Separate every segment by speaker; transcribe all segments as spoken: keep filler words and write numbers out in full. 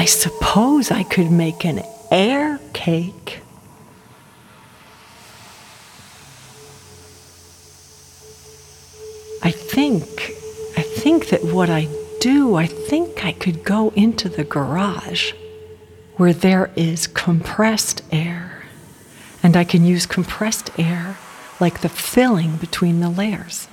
Speaker 1: suppose I could make an air cake. I think, I think that what I do, I think I could go into the garage where there is compressed air, and I can use compressed air like the filling between the layers.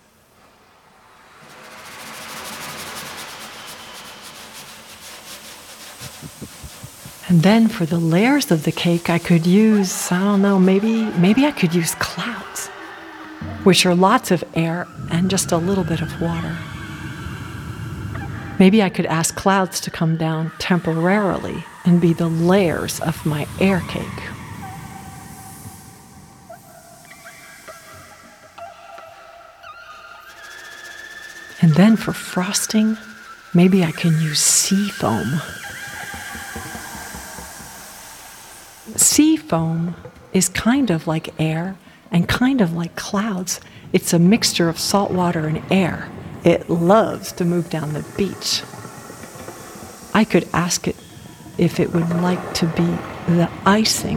Speaker 1: And then for the layers of the cake, I could use, I don't know, maybe, maybe I could use clouds, which are lots of air and just a little bit of water. Maybe I could ask clouds to come down temporarily and be the layers of my air cake. And then for frosting, maybe I can use sea foam. Sea foam is kind of like air and kind of like clouds. It's a mixture of salt water and air. It loves to move down the beach. I could ask it if it would like to be the icing.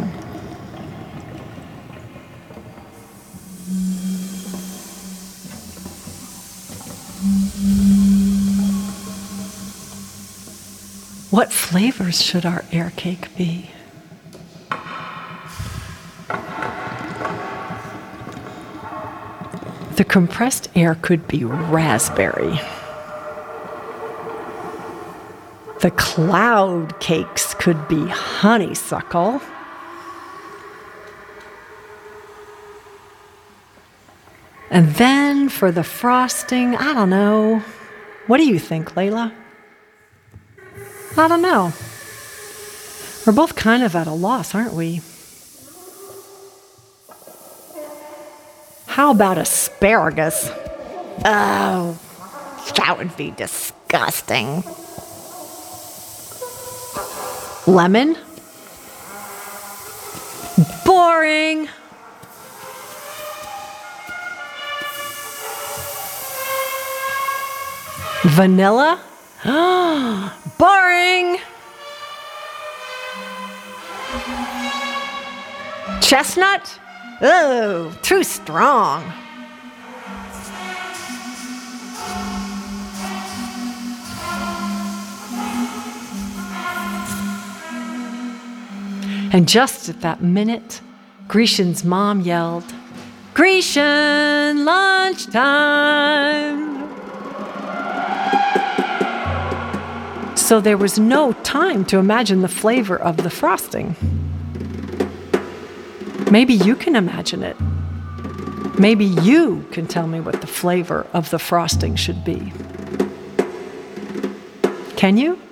Speaker 1: What flavors should our air cake be? The compressed air could be raspberry. The cloud cakes could be honeysuckle. And then for the frosting, I don't know. What do you think, Layla? I don't know. We're both kind of at a loss, aren't we? How about asparagus?
Speaker 2: Oh, that would be disgusting.
Speaker 1: Lemon? Boring. Vanilla? Boring. Chestnut?
Speaker 2: Oh, too strong.
Speaker 1: And just at that minute, Grecian's mom yelled, "Grecian, lunchtime!" So there was no time to imagine the flavor of the frosting. Maybe you can imagine it. Maybe you can tell me what the flavor of the frosting should be. Can you?